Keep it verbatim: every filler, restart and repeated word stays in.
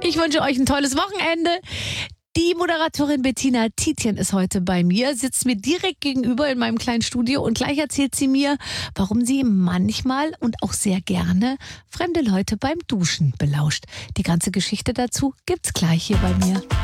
Ich wünsche euch ein tolles Wochenende. Die Moderatorin Bettina Tietjen ist heute bei mir, sitzt mir direkt gegenüber in meinem kleinen Studio und gleich erzählt sie mir, warum sie manchmal und auch sehr gerne fremde Leute beim Duschen belauscht. Die ganze Geschichte dazu gibt's gleich hier bei mir.